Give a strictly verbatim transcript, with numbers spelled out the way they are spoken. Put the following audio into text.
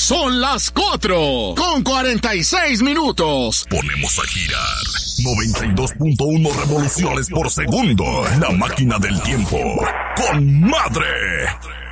Son las cuatro con cuarenta y seis minutos. Ponemos a girar noventa y dos punto uno revoluciones por segundo. La máquina del tiempo. ¡Con madre!